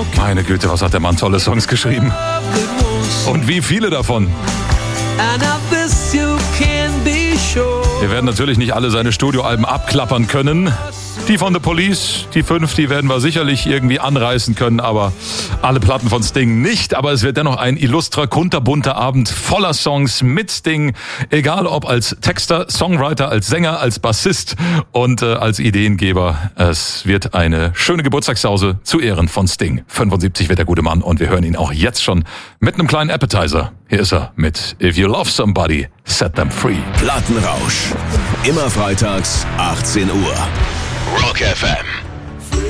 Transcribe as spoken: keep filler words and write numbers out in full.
Meine Güte, was hat der Mann tolle Songs geschrieben. Und wie viele davon. Wir werden natürlich nicht alle seine Studioalben abklappern können. Die von The Police, die fünf, die werden wir sicherlich irgendwie anreißen können, aber alle Platten von Sting nicht. Aber es wird dennoch ein illustrer, kunterbunter Abend voller Songs mit Sting. Egal ob als Texter, Songwriter, als Sänger, als Bassist und äh, als Ideengeber. Es wird eine schöne Geburtstagssause zu Ehren von Sting. fünfundsiebzig wird der gute Mann und wir hören ihn auch jetzt schon mit einem kleinen Appetizer. Hier ist er mit If You Love Somebody, Set Them Free. Plattenrausch. Immer freitags, achtzehn Uhr. Rock F M.